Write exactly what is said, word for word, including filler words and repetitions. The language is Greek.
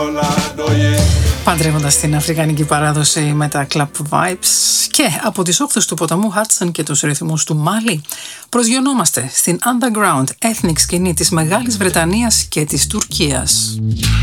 Παντρεύοντας την αφρικανική παράδοση με τα club vibes και από τις όχθες του ποταμού Hudson και τους ρυθμούς του Μάλι, προσγειωνόμαστε στην underground ethnic σκηνή της Μεγάλης Βρετανίας και της Τουρκίας.